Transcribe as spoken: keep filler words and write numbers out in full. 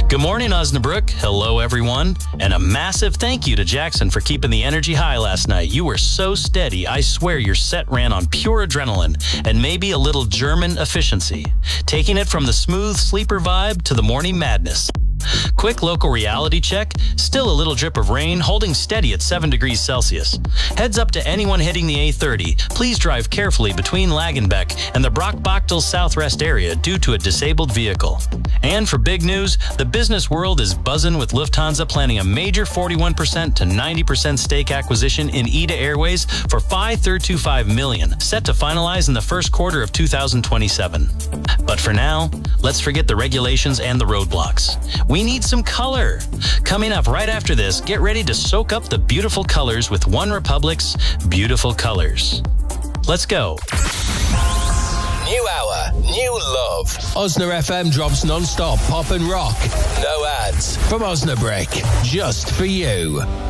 Good morning, Osnabrück. Hello, everyone. And a massive thank you to Jackson for keeping the energy high last night. You were so steady. I swear your set ran on pure adrenaline and maybe a little German efficiency, taking it from the smooth sleeper vibe to the morning madness. Quick local reality check. Still a little drip of rain, holding steady at seven degrees Celsius. Heads up to anyone hitting the A thirty. Please drive carefully between Lagenbeck and the Brockbachtel Southwest area due to a disabled vehicle. And for big news, the business world is buzzing with Lufthansa planning a major forty-one percent to ninety percent stake acquisition in I D A Airways for five point three two five million dollars, set to finalize in the first quarter of two thousand twenty-seven. But for now, let's forget the regulations and the roadblocks. We need some color. Coming up right after this, get ready to soak up the beautiful colors with One Republic's Beautiful Colors. Let's go. New hour, new love. Osna F M drops non-stop pop and rock. No ads. From Osnabrück, just for you.